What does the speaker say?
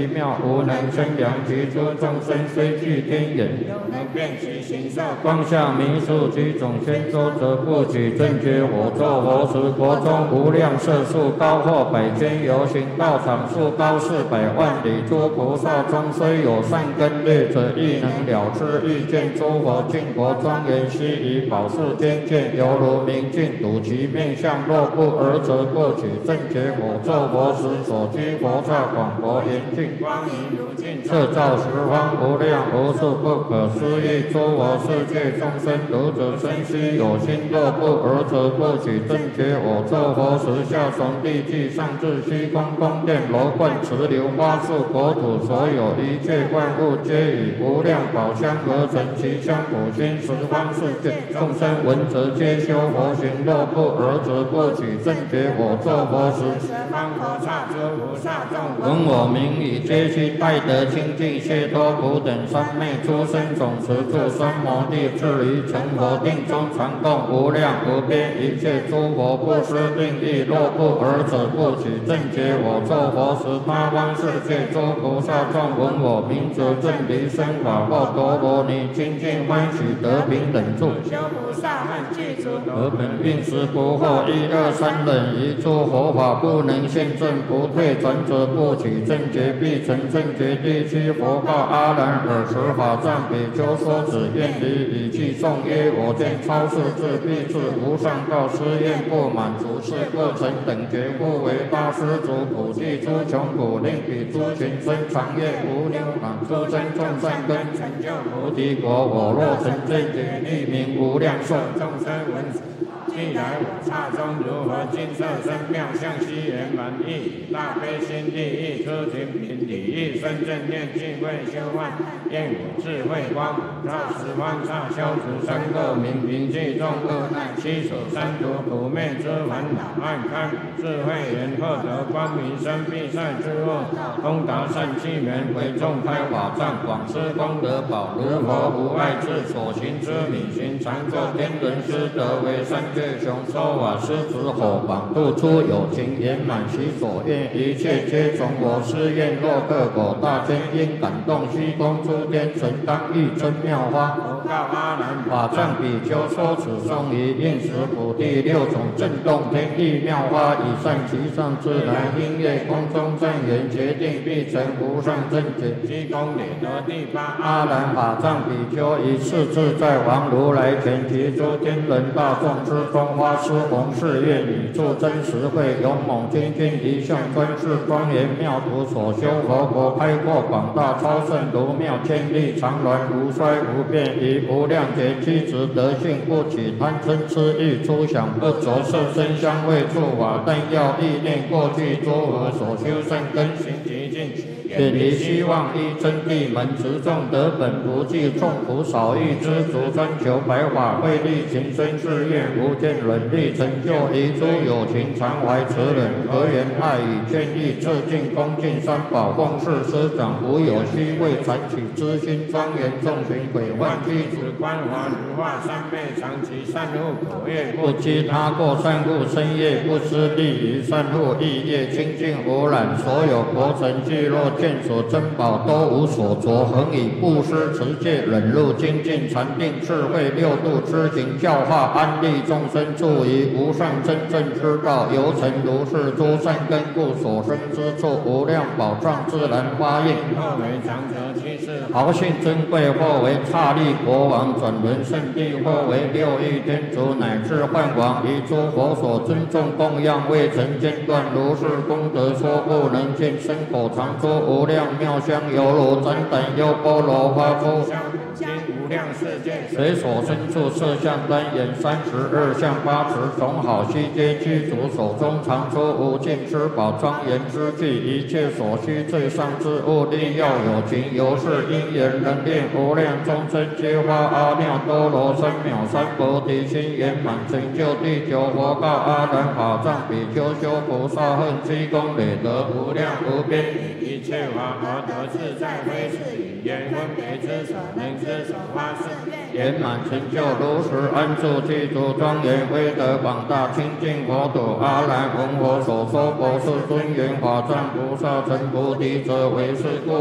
奇妙，无能生量，其诸众生虽具天眼， 能辨其形色。 光下弥数其种千周，则不取正觉我作佛时，国中无量色数高或百千游行道场数高400万里，诸菩萨中虽有善根劣者，亦能了知欲见诸佛净佛庄严悉以宝树天见，犹如明镜睹其面相。若不尔则过取正觉我作佛时，所居佛刹广博严净， 光明如镜， 摄照十方无量无数不可思议诸佛世界众生，读者生须有心。若不尔则不取正觉我作佛时，下从地际上至虚空宫殿楼观池流花树国土，所有一切万物皆以无量宝香而成，其香普熏十方世界众生闻则皆修佛行。若不尔则不取正觉我作佛时， 十方佛刹诸菩萨众闻我名已皆悉拜得清净解脱苦等三昧诸生种持住三摩地，至于成佛定中常供无量无边一切诸佛不施定意。若不尔者不取正觉我作佛时，八方世界诸菩萨众闻我名则正离生法或陀罗尼，清净欢喜得平等住。 修菩萨恨具足， 而本运时不惑1、2、3等一诸佛法不能现证不退转者，不取正觉必成正觉。第七佛告阿难：尔时法藏比丘说此愿离，语气颂曰：我见超世智必至无上道，施愿不满足，是不成等觉，故为大施主普济诸穷苦，令彼诸群生常愿无量满诸增众善根，成就菩提果。我若成正觉，立名无量寿。 众生闻既来我刹中，如何金色身妙相悉圆满意，大悲心地意，诸群品礼意，深正念净慧修万，愿我智慧光普照十方刹，消除三恶名平济众恶难，悉守三途，普灭之烦恼，暗开智慧眼，获得光明生必赛之恶，通达善气门，为众开法藏，广施功德宝，如佛无碍智，所行之理行，常作天人师，得为三界雄说法师子火榜，度出有情圆满其所愿，一切皆从我施愿。若克果大千因感动虚空诸天神，当欲真妙花。佛告阿难：法藏比丘说此颂于应时普第6种震动天地妙花，以善其上自然音乐空中正言，决定必成无上正觉。积功累得第8阿难法藏比丘以是自在王如来前，及诸天人大众之中，花施弘誓愿，语助真实慧，勇猛精进一向专事，庄严妙土所修佛国，开阔广大超胜如妙千里，常鸾无衰无变，以无量劫机直德性，不起贪嗔痴欲，出想不着色身香味触法，但要意念过去诸佛所修善根行极尽，远离希望依真谛门，持众得本不计，众苦少欲知足，专求白法慧力，情深誓愿无间忍力，成就一诸有情，常怀慈忍和言爱语劝义，致敬恭敬三宝，奉事师长，无有虚伪残取之心，庄严众群鬼幻具足，观华如画三昧，常其善护口业，不积他过善护身业，不失利于善护意业，清净无染，所有国城聚落见所珍宝都无所着，恒以布施持戒忍辱精进禅定智慧六度知行教化，安利众生，助于无上真正之道，由成如是诸善根故，所生之处无量宝藏自然发应，或为长者居士，豪信珍贵，或为刹利国王转轮圣地，或为六欲天竺，乃至幻王，以诸佛所尊重供养，未曾间断如是功德，说不能尽，身口常说无量妙香，犹如旃檀优波罗花出经无量世界，随所身处色相单眼32相8持，种好悉皆具足，手中常出无尽之宝，庄严之具，一切所需最上之物，力要有情，由是因缘能令无量众生皆发阿耨多罗三藐三菩提心，圆满成就第9佛告阿难法藏比丘修菩萨恨积功累德无量无边，以一切法而得自在，非是语言分别之所能之所发是圆满成就如实安住具足庄严威德广大清净佛土。阿难闻我所说佛世尊言法藏菩萨成菩提者，为是故。